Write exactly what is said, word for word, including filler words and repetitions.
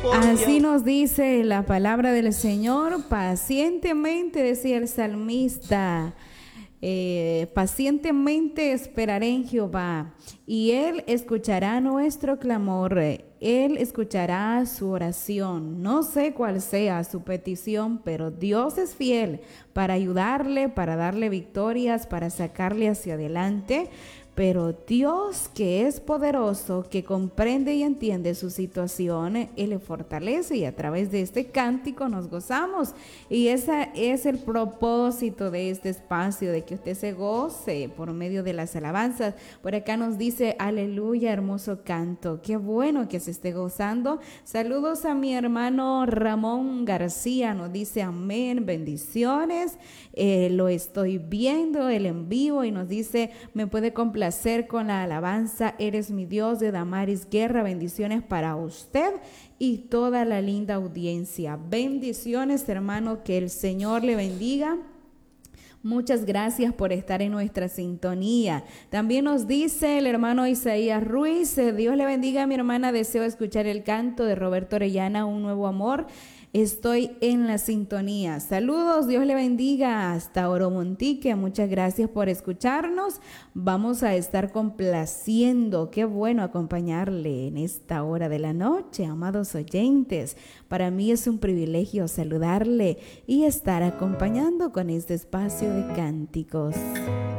Así nos dice la palabra del Señor. Pacientemente, decía el salmista, eh, pacientemente esperaré en Jehová, y Él escuchará nuestro clamor. Él escuchará su oración. No sé cuál sea su petición, pero Dios es fiel para ayudarle, para darle victorias, para sacarle hacia adelante. Pero Dios, que es poderoso, que comprende y entiende su situación, Él le fortalece, y a través de este cántico nos gozamos. Y ese es el propósito de este espacio, de que usted se goce por medio de las alabanzas. Por acá nos dice: aleluya, hermoso canto. Qué bueno que se esté gozando. Saludos a mi hermano Ramón García, nos dice amén, bendiciones. Eh, lo estoy viendo, el en vivo, y nos dice: me puede complacer con la alabanza Eres mi Dios, de Damaris Guerra. Bendiciones para usted y toda la linda audiencia. Bendiciones, hermano, que el Señor le bendiga. Muchas gracias por estar en nuestra sintonía. También nos dice el hermano Isaías Ruiz: Dios le bendiga, mi hermana, deseo escuchar el canto de Roberto Orellana, Un Nuevo Amor. Estoy en la sintonía. Saludos, Dios le bendiga hasta Oromontique. Muchas gracias por escucharnos. Vamos a estar complaciendo. Qué bueno acompañarle en esta hora de la noche, amados oyentes. Para mí es un privilegio saludarle y estar acompañando con este espacio de cánticos.